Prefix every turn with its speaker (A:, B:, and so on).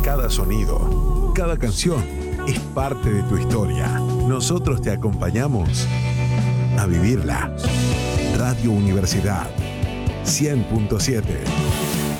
A: cada sonido, cada canción es parte de tu historia. Nosotros te acompañamos a vivirla. Radio Universidad 100.7.